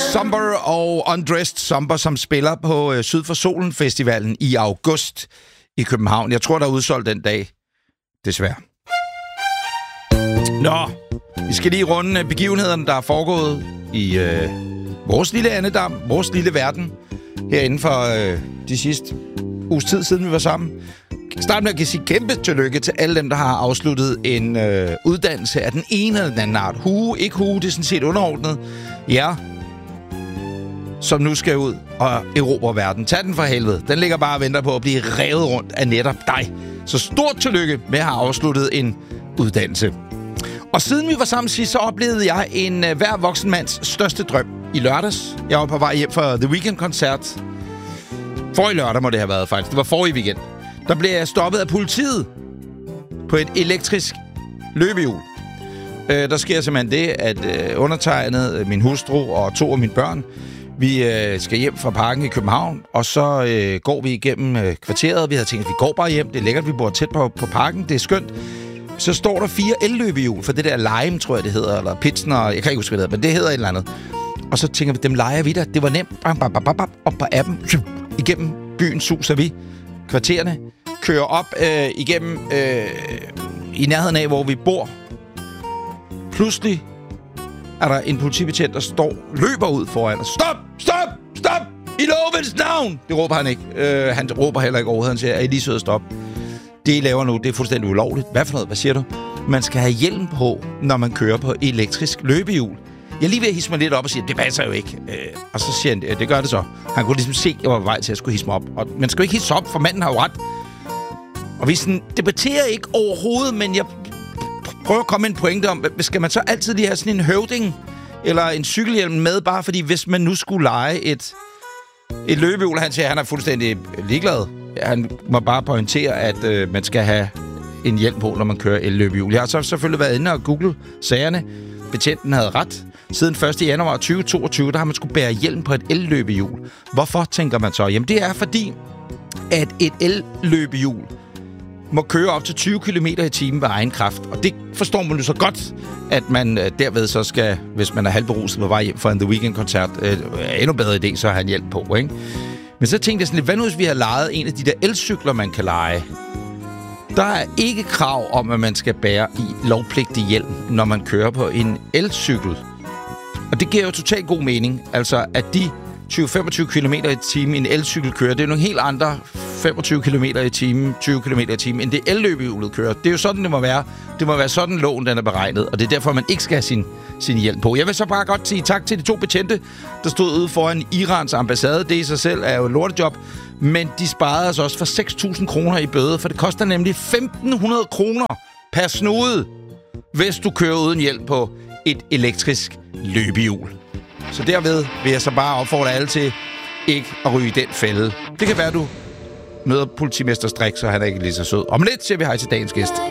Somber og Undressed Somber, som spiller på Syd for Solen Festivalen i august i København. Jeg tror, der er udsolgt den dag. Desværre. Nå, vi skal lige runde begivenhederne, der er foregået i vores lille andedam, vores lille verden, her inden for de sidste uges tid, siden vi var sammen. Start med at sige kæmpe tillykke til alle dem, der har afsluttet en uddannelse af den ene eller den anden art. Ikke hue, det er sådan set underordnet. Ja, som nu skal ud og erobre verden. Tag den for helvede. Den ligger bare og venter på at blive revet rundt af netop dig. Så stort tillykke med at have afsluttet en uddannelse. Og siden vi var sammen sidst, så oplevede jeg en hver voksen mands største drøm i lørdags. Jeg var på vej hjem fra The Weeknd-koncert. Forrige lørdag må det have været, faktisk. Det var forrige weekend. Der blev jeg stoppet af politiet på et elektrisk løbehjul. Der sker simpelthen det, at undertegnet, min hustru og 2 af mine børn, vi skal hjem fra parken i København, og så går vi igennem kvarteret. Vi havde tænkt, at vi går bare hjem. Det er lækkert, vi bor tæt på parken. Det er skønt. Så står der 4 elløbehjul for det der Lime, tror jeg det hedder, eller Pitsner, jeg kan ikke huske, hvad det hedder, men det hedder et eller andet. Og så tænker vi, dem leger vi da. Det var nemt. Op på appen. Igennem byen suser vi kvartererne. Kører op igennem i nærheden af, hvor vi bor. Pludselig er der en politibetjent, der løber ud foran os. Stop! I lovens navn! Det råber han ikke. Han råber heller ikke overhovedet. Han siger, er I lige sød at stoppe? Det, I laver nu, det er fuldstændig ulovligt. Hvad for noget? Hvad siger du? Man skal have hjelm på, når man kører på elektrisk løbehjul. Jeg er lige ved at hisse mig lidt op og sige, det passer jo ikke. Og så siger han, det gør det så. Han kunne ligesom se, at jeg var på vej til at skulle hisse mig op. Og man skal jo ikke hisse op, for manden har jo ret. Og vi sådan debatterer ikke overhovedet, men jeg prøver at komme med en pointe om, skal man så altid lige have sådan en høvding eller en cykelhjelm med, bare fordi hvis man nu skulle lege et løbehjul, han siger, at han er fuldstændig ligeglad. Han må bare pointere, at man skal have en hjelm på, når man kører elløbehjul. Jeg har så selvfølgelig været inde og google sagerne. Betjenten havde ret. Siden 1. januar 2022, der har man skulle bære hjelm på et elløbehjul. Hvorfor, tænker man så? Jamen, det er fordi, at et elløbehjul må køre op til 20 km i timen ved egen kraft. Og det forstår man jo så godt, at man derved så skal, hvis man er halvberuset på vej hjem fra en The Weeknd-koncert, endnu bedre idé, så har han hjelm på, ikke? Men så tænkte jeg sådan lidt, hvad nu hvis vi har lejet en af de der elcykler, man kan leje? Der er ikke krav om, at man skal bære i lovpligtig hjelm, når man kører på en elcykel. Og det giver jo totalt god mening. Altså, at de 20-25 km i timen en elcykel kører, det er nogle helt andre 25 km i timen, 20 km i timen, end det elløbehjulet kører. Det er jo sådan, det må være. Det må være sådan, loven den er beregnet, og det er derfor, man ikke skal have sin hjelm på. Jeg vil så bare godt sige tak til de 2 betjente, der stod ude foran Irans ambassade. Det i sig selv er jo et lortejob, men de sparede os også for 6.000 kroner i bøde, for det koster nemlig 1.500 kroner per snude, hvis du kører uden hjelm på et elektrisk løbehjul. Så derved vil jeg så bare opfordre alle til ikke at ryge den fælde. Det kan være, du møder politimester Strik, så han er ikke lige så sød. Om lidt siger vi hej til dagens gæst.